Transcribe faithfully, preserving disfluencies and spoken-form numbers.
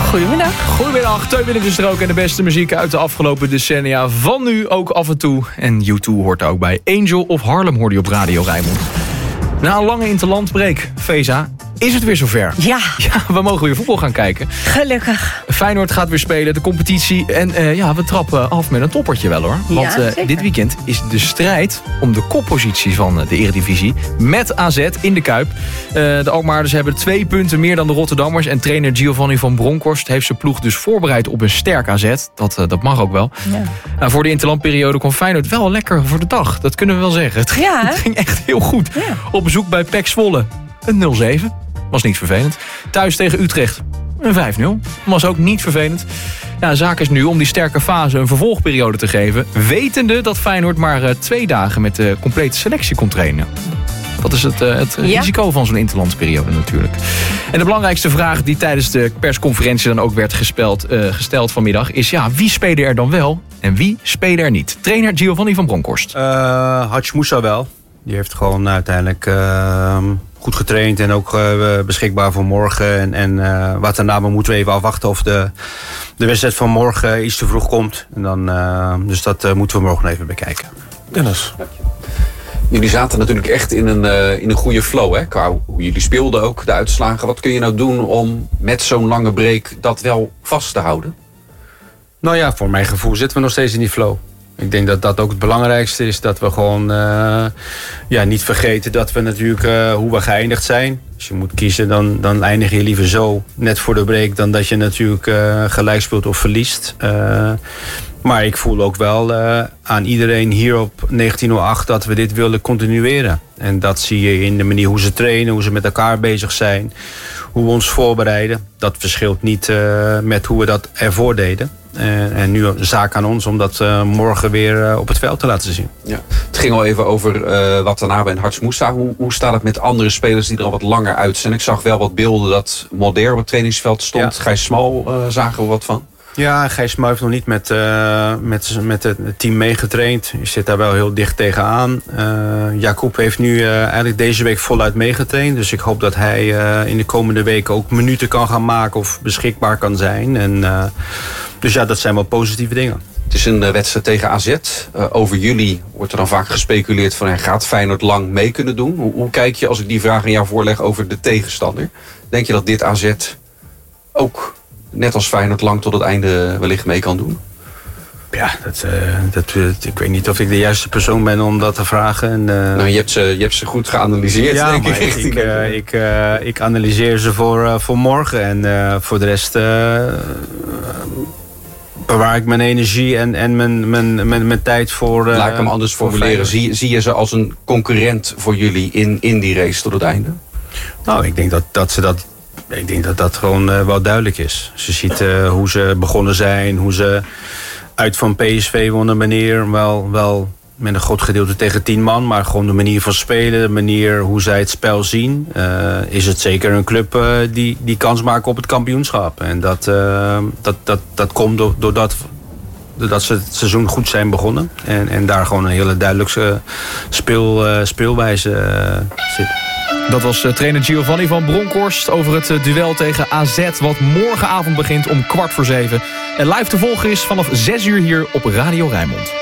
Goedemiddag. Goedemiddag, Teun Willem Strook en de beste muziek uit de afgelopen decennia. Van nu ook af en toe. En U twee hoort er ook bij. Angel of Harlem hoorde je op Radio Rijnmond. Na een lange interlandbreak, Feza, is het weer zover. Ja. Ja, we mogen weer voetbal gaan kijken. Gelukkig. Feyenoord gaat weer spelen, de competitie. En uh, ja, we trappen af met een toppertje wel hoor. Want ja, uh, dit weekend is de strijd om de koppositie van uh, de Eredivisie met A Z in de Kuip. Uh, de Alkmaarders hebben twee punten meer dan de Rotterdammers. En trainer Giovanni van Bronckhorst heeft zijn ploeg dus voorbereid op een sterk A Z. Dat, uh, dat mag ook wel. Ja. Nou, voor de interlandperiode kwam Feyenoord wel lekker voor de dag. Dat kunnen we wel zeggen. Het, Ja, het ging echt heel goed. Ja. Op bezoek bij P E C Zwolle. Een nul zeven. Was niet vervelend. Thuis tegen Utrecht. Een vijf nul. Was ook niet vervelend. Nou, de zaak is nu om die sterke fase een vervolgperiode te geven. Wetende dat Feyenoord maar uh, twee dagen met de complete selectie kon trainen. Dat is het, uh, het Ja. risico van zo'n interlandsperiode natuurlijk. En de belangrijkste vraag die tijdens de persconferentie dan ook werd gespeld, uh, gesteld vanmiddag is: ja, wie spelen er dan wel en wie spelen er niet? Trainer Giovanni van Bronckhorst. Uh, Hadj Moussa wel. Die heeft gewoon uiteindelijk uh, goed getraind en ook uh, beschikbaar voor morgen. En, en uh, wat daarna moeten we even afwachten of de, de wedstrijd van morgen iets te vroeg komt. En dan, uh, dus dat uh, moeten we morgen even bekijken. Dennis. Jullie zaten natuurlijk echt in een, uh, in een goede flow, hè? Qua hoe jullie speelden ook, de uitslagen. Wat kun je nou doen om met zo'n lange break dat wel vast te houden? Nou ja, voor mijn gevoel zitten we nog steeds in die flow. Ik denk dat dat ook het belangrijkste is. Dat we gewoon uh, ja, niet vergeten dat we natuurlijk uh, hoe we geëindigd zijn. Als je moet kiezen, dan, dan eindig je liever zo net voor de break dan dat je natuurlijk uh, gelijk speelt of verliest. Uh, maar ik voel ook wel uh, aan iedereen hier op negentien nul acht dat we dit willen continueren. En dat zie je in de manier hoe ze trainen, hoe ze met elkaar bezig zijn, hoe we ons voorbereiden. Dat verschilt niet uh, met hoe we dat ervoor deden. En, en nu een zaak aan ons om dat uh, morgen weer uh, op het veld te laten zien. Ja. Het ging al even over uh, Watanabe en Hadj Moussa. Hoe, hoe staat het met andere spelers die er al wat langer uit zijn? Ik zag wel wat beelden dat Mulder op het trainingsveld stond. Ja. Gijs Smal uh, zagen we wat van. Ja, Gijs Smal heeft nog niet met, uh, met, met het team meegetraind. Je zit daar wel heel dicht tegenaan. Uh, Jacob heeft nu uh, eigenlijk deze week voluit meegetraind. Dus ik hoop dat hij uh, in de komende weken ook minuten kan gaan maken of beschikbaar kan zijn. En, uh, dus ja, dat zijn wel positieve dingen. Het is een uh, wedstrijd tegen A Z. Uh, over jullie wordt er dan vaak gespeculeerd van, gaat Feyenoord lang mee kunnen doen? Hoe, hoe kijk je, als ik die vraag aan jou voorleg, over de tegenstander? Denk je dat dit A Z ook, net als Feyenoord, lang tot het einde wellicht mee kan doen? Ja, dat, uh, dat, uh, ik weet niet of ik de juiste persoon ben om dat te vragen. En, uh... nou, je hebt, ze, je hebt ze goed geanalyseerd, ja, denk ik. ik, ik, uh, ik, uh, ik analyseer ze voor, uh, voor morgen. En uh, voor de rest uh, bewaar ik mijn energie en, en mijn, mijn, mijn, mijn tijd voor... Uh, Laat ik hem anders formuleren. Zie, zie je ze als een concurrent voor jullie in, in die race tot het einde? Nou, ik denk dat, dat ze dat... Ik denk dat dat gewoon uh, wel duidelijk is. Ze ziet uh, hoe ze begonnen zijn, hoe ze uit van P S V wonnen manier. Wel, wel met een groot gedeelte tegen tien man, maar gewoon de manier van spelen, de manier hoe zij het spel zien. Uh, is het zeker een club uh, die, die kans maakt op het kampioenschap. En dat, uh, dat, dat, dat komt do- doordat, doordat ze het seizoen goed zijn begonnen. En, en daar gewoon een hele duidelijke speel, uh, speelwijze uh, zit. Dat was uh, trainer Giovanni van Bronckhorst over het uh, duel tegen A Z... wat morgenavond begint om kwart voor zeven. En live te volgen is vanaf zes uur hier op Radio Rijnmond.